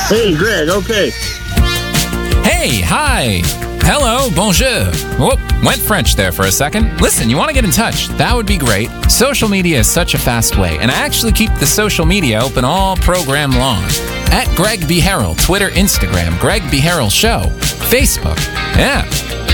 Hey, Greg, okay. Hey, hi. Hello, bonjour. Whoop, went French there for a second. Listen, you want to get in touch? That would be great. Social media is such a fast way, and I actually keep the social media open all program long. At Greg B. Harrell, Twitter, Instagram, Greg B. Harrell Show, Facebook. Yeah.